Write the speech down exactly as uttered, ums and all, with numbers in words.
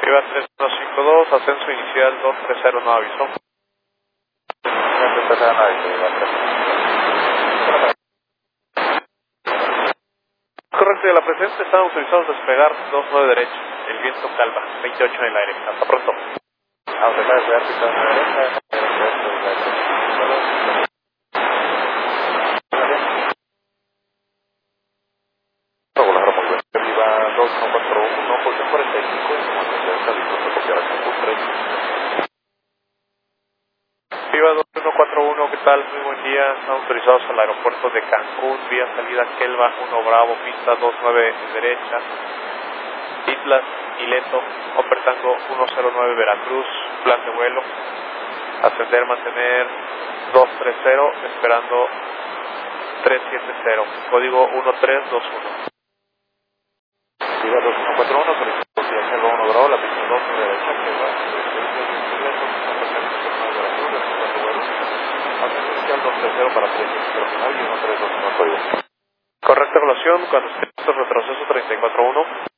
Viva tres uno cinco dos, ascenso inicial dos tres cero, no aviso. Correcto, de la presente están autorizados a despegar dos nueve derecho, el viento calma, veintiocho en el aire. Hasta pronto. Autocar de árbitro en la derecha. Regular, muy bien. Viva dos uno cuatro uno, posición cuarenta y cinco, está listo para copiar a Cancún tres. Viva dos uno cuatro uno, ¿qué tal? Muy buen día. Están autorizados al aeropuerto de Cancún, vía salida Kelva uno Bravo, pista dos nueve derecha, Islas Ileto, Upper Tango uno cero nueve Veracruz, plan de vuelo, ascender, mantener dos tres cero, esperando tres siete cero, código uno tres dos uno. Viva dos uno cuatro uno, solicito vía Kelva uno Bravo, la pista dos nueve derecha, Kelva, dos tres cero para tres y uno tres dos uno código. Correcta relación, cuando esté retroceso treinta y cuatro uno.